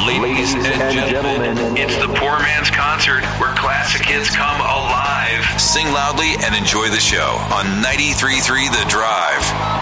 Ladies and gentlemen, it's the Poor Man's Concert, where classic hits come alive. Sing loudly and enjoy the show on 93.3 The Drive.